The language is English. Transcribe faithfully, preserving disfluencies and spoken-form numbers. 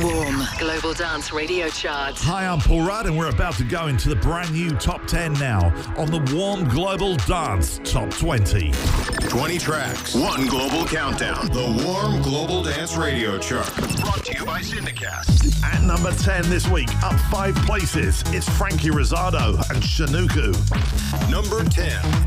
Warm Global Dance Radio Chart. Hi, I'm Paul Rudd, and we're about to go into the brand new Top ten now on the Warm Global Dance Top twenty. twenty tracks, one global countdown. The Warm Global Dance Radio Chart. Brought to you by Syndicast. At number ten this week, up five places, it's Frankie Rizzardo and Shanuku. Number ten.